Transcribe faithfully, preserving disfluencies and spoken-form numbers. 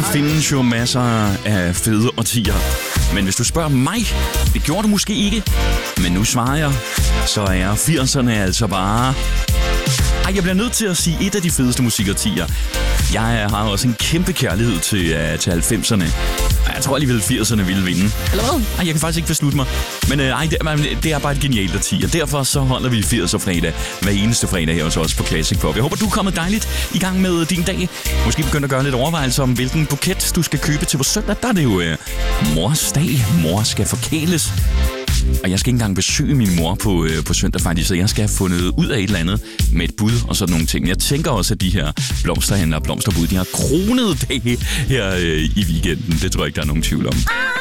findes jo masser af fede årtier. Men hvis du spørger mig, det gjorde du måske ikke, men nu svarer jeg, så er firserne altså bare... Ej, jeg bliver nødt til at sige et af de fedeste musikårtier. Jeg har også en kæmpe kærlighed til, uh, til halvfemserne. Jeg tror alligevel, firserne ville vinde. Eller hvad? Ej, jeg kan faktisk ikke beslutte mig. Men uh, ej, det, det er bare et genialt årti, og derfor så holder vi firser fredag hver eneste fredag her hos os på Classic Pop. Jeg håber, du er kommet dejligt i gang med din dag. Måske begyndt at gøre lidt overvejelser om, hvilken buket du skal købe til på søndag. Der er det jo uh, mors dag. Mor skal forkæles. Og jeg skal ikke engang besøge min mor på, øh, på søndag faktisk, så jeg skal have fundet ud af et eller andet med et bud og sådan nogle ting. Jeg tænker også, at de her blomsterhandlere og blomsterbud, de har kronede dage her øh, i weekenden. Det tror jeg ikke, der er nogen tvivl om.